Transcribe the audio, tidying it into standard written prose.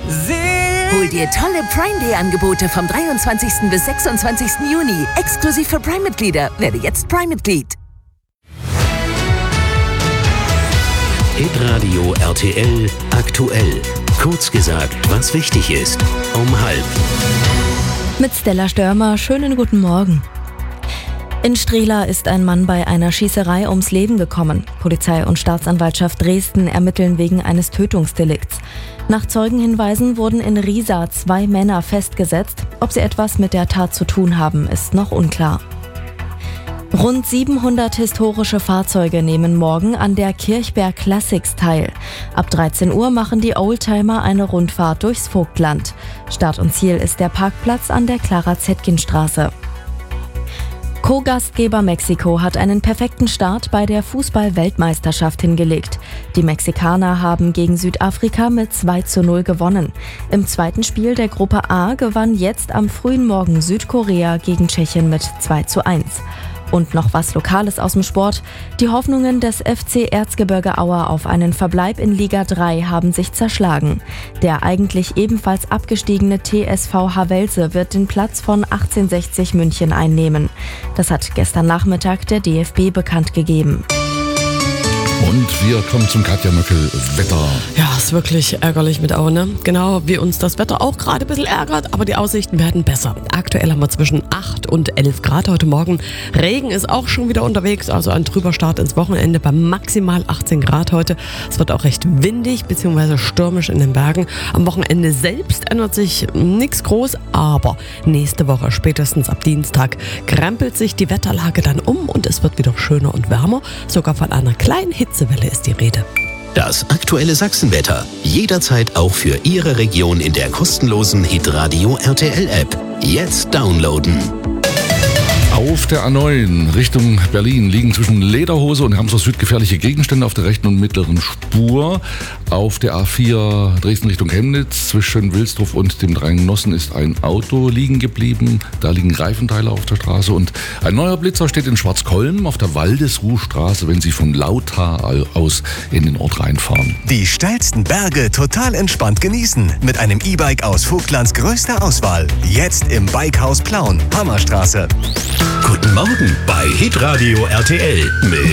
Hol dir tolle Prime Day Angebote vom 23. bis 26. Juni. Exklusiv für Prime-Mitglieder. Werde jetzt Prime-Mitglied. Hitradio RTL aktuell. Kurz gesagt, was wichtig ist. Um 12:30. Mit Stella Störmer, schönen guten Morgen. In Strehla ist ein Mann bei einer Schießerei ums Leben gekommen. Polizei und Staatsanwaltschaft Dresden ermitteln wegen eines Tötungsdelikts. Nach Zeugenhinweisen wurden in Riesa 2 Männer festgesetzt. Ob sie etwas mit der Tat zu tun haben, ist noch unklar. Rund 700 historische Fahrzeuge nehmen morgen an der Kirchberg Classics teil. Ab 13 Uhr machen die Oldtimer eine Rundfahrt durchs Vogtland. Start und Ziel ist der Parkplatz an der Clara-Zetkin-Straße. Co-Gastgeber Mexiko hat einen perfekten Start bei der Fußball-Weltmeisterschaft hingelegt. Die Mexikaner haben gegen Südafrika mit 2:0 gewonnen. Im zweiten Spiel der Gruppe A gewann jetzt am frühen Morgen Südkorea gegen Tschechien mit 2:1. Und noch was Lokales aus dem Sport. Die Hoffnungen des FC Erzgebirge Aue auf einen Verbleib in Liga 3 haben sich zerschlagen. Der eigentlich ebenfalls abgestiegene TSV Havelse wird den Platz von 1860 München einnehmen. Das hat gestern Nachmittag der DFB bekannt gegeben. Und wir kommen zum Katja Möckel Wetter. Ja, ist wirklich ärgerlich mit Aue, ne? Genau wie uns das Wetter auch gerade ein bisschen ärgert, aber die Aussichten werden besser. Aktuell haben wir zwischen 8 und 11 Grad heute Morgen. Regen ist auch schon wieder unterwegs, also ein trüber Start ins Wochenende bei maximal 18 Grad heute. Es wird auch recht windig bzw. stürmisch in den Bergen. Am Wochenende selbst ändert sich nichts groß, aber nächste Woche, spätestens ab Dienstag, krempelt sich die Wetterlage dann um und es wird wieder schöner und wärmer. Sogar von einer kleinen Hitzewelle ist die Rede. Das aktuelle Sachsenwetter. Jederzeit auch für Ihre Region in der kostenlosen Hitradio RTL App. Jetzt downloaden. Auf der A9 Richtung Berlin liegen zwischen Lederhose und Hamster Süd gefährliche Gegenstände auf der rechten und mittleren Spur. Auf der A4 Dresden Richtung Chemnitz zwischen Wilsdruff und dem Drangnossen ist ein Auto liegen geblieben. Da liegen Reifenteile auf der Straße und ein neuer Blitzer steht in Schwarzkolm auf der Waldesruhstraße, wenn Sie von Lauthar aus in den Ort reinfahren. Die steilsten Berge total entspannt genießen mit einem E-Bike aus Vogtlands größter Auswahl. Jetzt im Bikehaus Plauen, Hammerstraße. Guten Morgen bei Hitradio RTL mit